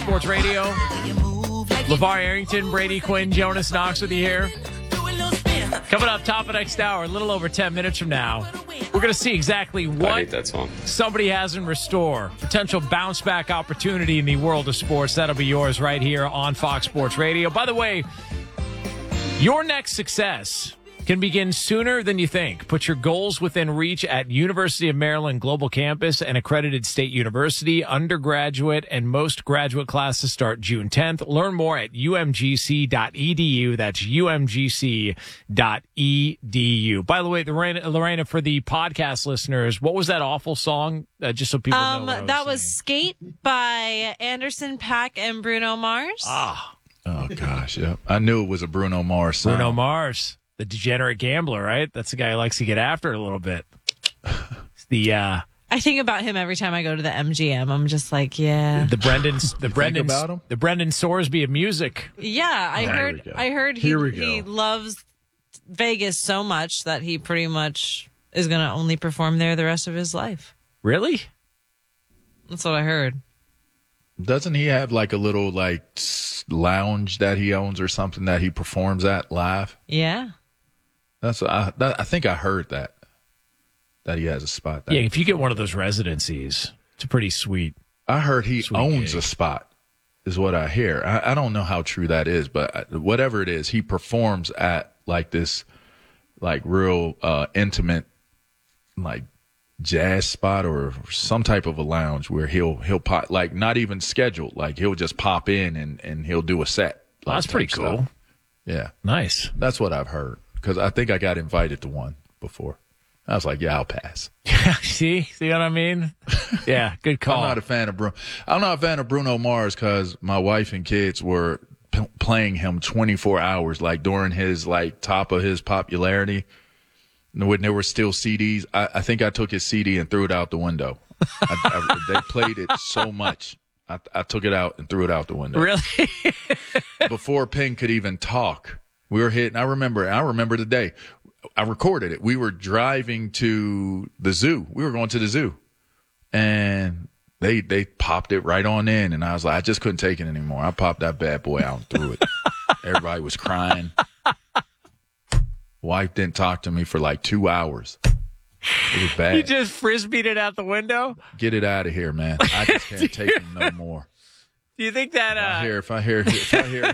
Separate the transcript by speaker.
Speaker 1: Sports Radio. LeVar Arrington, Brady Quinn, Jonas Knox with you here. Coming up top of next hour, a little over 10 minutes from now, we're going to see exactly
Speaker 2: I
Speaker 1: what
Speaker 2: hate that song.
Speaker 1: somebody has in restore. Potential bounce back opportunity in the world of sports. That'll be yours right here on Fox Sports Radio. By the way, your next success can begin sooner than you think. Put your goals within reach at University of Maryland Global Campus, an accredited state university. Undergraduate and most graduate classes start June 10th. Learn more at umgc.edu. That's umgc.edu. By the way, Lorena, for the podcast listeners, what was that awful song? Just so people know.
Speaker 3: That was Skate by Anderson .Paak and Bruno Mars.
Speaker 1: Ah.
Speaker 4: Oh, gosh, yeah. I knew it was a Bruno Mars song.
Speaker 1: Bruno Mars. The degenerate gambler, right? That's the guy who likes to get after it a little bit. I
Speaker 3: think about him every time I go to the MGM. I'm just like, yeah.
Speaker 1: The Brendan Sorsby of music.
Speaker 3: Yeah, I heard he loves Vegas so much that he pretty much is going to only perform there the rest of his life.
Speaker 1: Really?
Speaker 3: That's what I heard.
Speaker 4: Doesn't he have like a little like lounge that he owns or something that he performs at live?
Speaker 3: Yeah.
Speaker 4: I think I heard that he has a spot there.
Speaker 1: Yeah, if you get one of those residencies, it's pretty sweet.
Speaker 4: I heard he owns
Speaker 1: gig.
Speaker 4: a spot, is what I hear. I don't know how true that is, but whatever it is, he performs at like this, like real intimate, like jazz spot or some type of a lounge where he'll pop, like not even scheduled, like he'll just pop in and he'll do a set.
Speaker 1: Like, that's pretty cool.
Speaker 4: Stuff. Yeah,
Speaker 1: nice.
Speaker 4: That's what I've heard. Because I think I got invited to one before. I was like, yeah, I'll pass.
Speaker 1: See what I mean? Yeah, good call.
Speaker 4: I'm not a fan of Bruno Mars because my wife and kids were playing him 24 hours, like during his like top of his popularity. When there were still CDs, I think I took his CD and threw it out the window. They played it so much. I took it out and threw it out the window.
Speaker 1: Really?
Speaker 4: Before Penn could even talk. We were hitting. I remember the day. I recorded it. We were driving to the zoo. We were going to the zoo, and they popped it right on in. And I was like, I just couldn't take it anymore. I popped that bad boy out and threw it. Everybody was crying. Wife didn't talk to me for like 2 hours. It was bad.
Speaker 1: You just frisbeed it out the window?
Speaker 4: Get it out of here, man. I just can't take it no more.
Speaker 1: Do you think that?
Speaker 4: If I hear